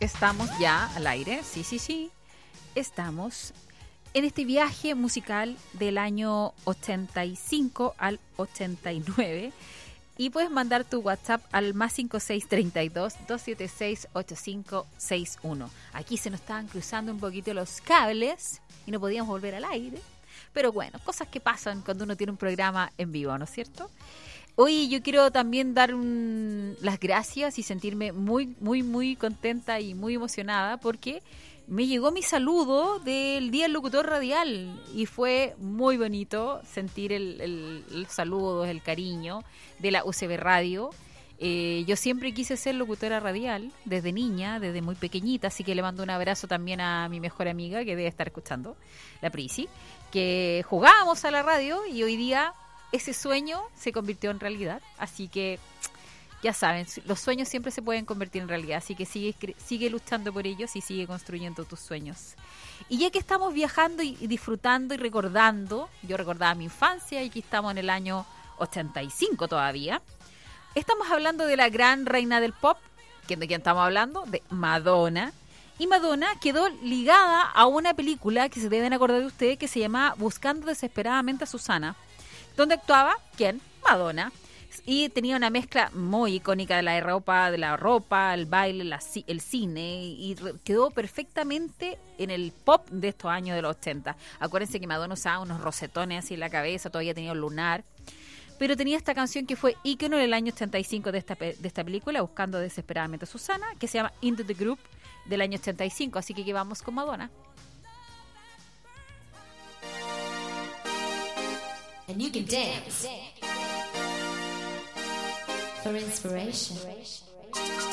estamos ya al aire. Sí. Estamos en este viaje musical del año 85 al 89. Y puedes mandar tu WhatsApp al más 5632-276-8561. Aquí se nos estaban cruzando un poquito los cables y no podíamos volver al aire. Pero bueno, cosas que pasan cuando uno tiene un programa en vivo, ¿no es cierto? Hoy yo quiero también dar las gracias y sentirme muy contenta y muy emocionada porque me llegó mi saludo del Día del Locutor Radial y fue muy bonito sentir el saludo, el cariño de la UCB Radio. Yo siempre quise ser locutora radial desde niña, desde muy pequeñita, así que le mando un abrazo también a mi mejor amiga que debe estar escuchando, la Prisi, que jugábamos a la radio y hoy día ese sueño se convirtió en realidad, así que ya saben, los sueños siempre se pueden convertir en realidad, así que sigue luchando por ellos y sigue construyendo tus sueños. Y ya que estamos viajando y disfrutando y recordando, yo recordaba mi infancia y aquí estamos en el año 85 todavía, estamos hablando de la gran reina del pop, ¿de quién estamos hablando? De Madonna. Y Madonna quedó ligada a una película que se deben acordar de ustedes que se llama Buscando desesperadamente a Susana, donde actuaba, ¿quién? Madonna. Y tenía una mezcla muy icónica de la ropa, el baile, el cine, y quedó perfectamente en el pop de estos años de los 80. Acuérdense que Madonna usaba unos rosetones así en la cabeza, todavía tenía un lunar, pero tenía esta canción que fue ícono en el año 85 de esta película, Buscando desesperadamente a Susana, que se llama Into the Group, del año 85, así que vamos con Madonna. And you can dance for inspiration.